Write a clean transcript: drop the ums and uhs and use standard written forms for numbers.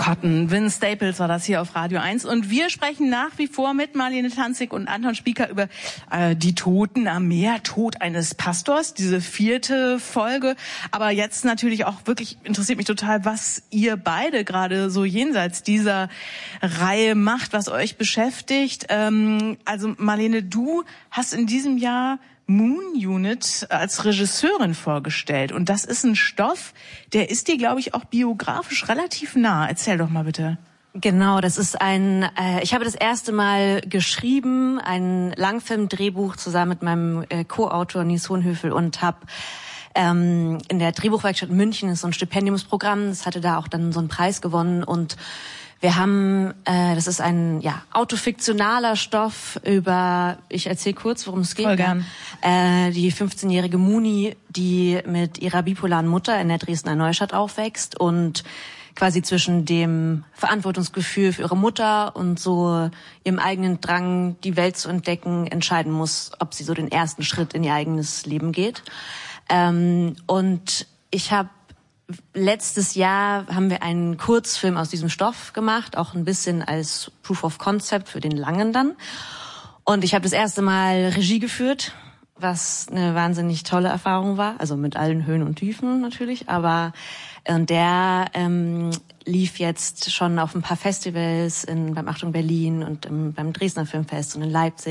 Cotton. Vince Staples war das hier auf Radio 1. Und wir sprechen nach wie vor mit Marlene Tanzig und Anton Spieker über die Toten am Meer, Tod eines Pastors, diese 4. Folge. Aber jetzt natürlich auch wirklich interessiert mich total, was ihr beide gerade so jenseits dieser Reihe macht, was euch beschäftigt. Also Marlene, du hast in diesem Jahr Moon Unit als Regisseurin vorgestellt. Und das ist ein Stoff, der ist dir, glaube ich, auch biografisch relativ nah. Erzähl doch mal bitte. Genau, das ist ich habe das erste Mal geschrieben, ein Langfilmdrehbuch zusammen mit meinem Co-Autor Nies Hohenhöfel und habe in der Drehbuchwerkstatt München, ist so ein Stipendiumsprogramm, das hatte da auch dann so einen Preis gewonnen und wir haben, das ist ein autofiktionaler Stoff über, ich erzähle kurz, worum es geht. Voll gern. Die 15-jährige Muni, die mit ihrer bipolaren Mutter in der Dresdner Neustadt aufwächst und quasi zwischen dem Verantwortungsgefühl für ihre Mutter und so ihrem eigenen Drang, die Welt zu entdecken, entscheiden muss, ob sie so den ersten Schritt in ihr eigenes Leben geht. Und letztes Jahr haben wir einen Kurzfilm aus diesem Stoff gemacht, auch ein bisschen als Proof of Concept für den langen dann. Und ich habe das erste Mal Regie geführt, was eine wahnsinnig tolle Erfahrung war, also mit allen Höhen und Tiefen natürlich, aber der lief jetzt schon auf ein paar Festivals beim Achtung Berlin und beim Dresdner Filmfest und in Leipzig.